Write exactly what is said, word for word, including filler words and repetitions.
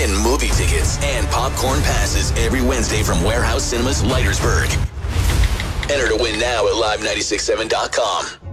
and movie tickets and popcorn passes every Wednesday from Warehouse Cinemas, Leitersburg. Enter to win now at live nine six seven dot com.